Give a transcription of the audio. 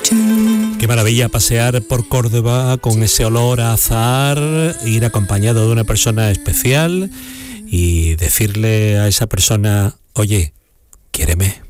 Qué maravilla pasear por Córdoba con ese olor a azahar, ir acompañado de una persona especial y decirle a esa persona, oye, quiéreme.